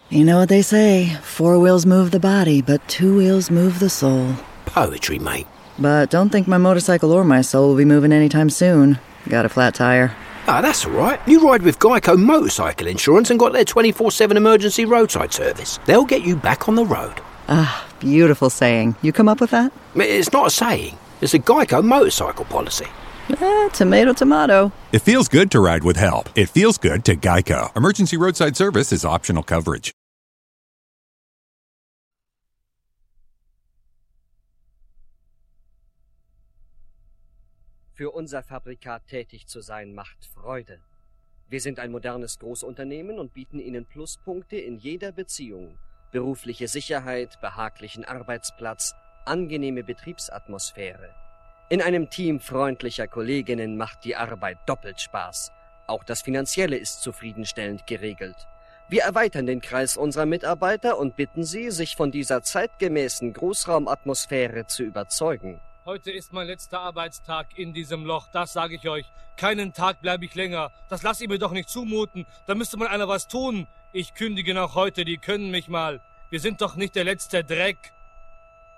You know what they say, 4 wheels move the body, but 2 wheels move the soul. Poetry, mate. But don't think my motorcycle or my soul will be moving anytime soon. Got a flat tire. Ah, that's all right. You ride with Geico Motorcycle Insurance and got their 24/7 emergency roadside service. They'll get you back on the road. Ah, beautiful saying. You come up with that? It's not a saying. It's a Geico motorcycle policy. Tomato, tomato. It feels good to ride with help. It feels good to Geico. Emergency roadside service is optional coverage. Für unser Fabrikat tätig zu sein, macht Freude. Wir sind ein modernes Großunternehmen und bieten Ihnen Pluspunkte in jeder Beziehung. Berufliche Sicherheit, behaglichen Arbeitsplatz, angenehme Betriebsatmosphäre. In einem Team freundlicher Kolleginnen macht die Arbeit doppelt Spaß. Auch das Finanzielle ist zufriedenstellend geregelt. Wir erweitern den Kreis unserer Mitarbeiter und bitten Sie, sich von dieser zeitgemäßen Großraumatmosphäre zu überzeugen. Heute ist mein letzter Arbeitstag in diesem Loch, das sage ich euch. Keinen Tag bleibe ich länger. Das lasst ihr mir doch nicht zumuten. Da müsste mal einer was tun. Ich kündige noch heute, die können mich mal. Wir sind doch nicht der letzte Dreck.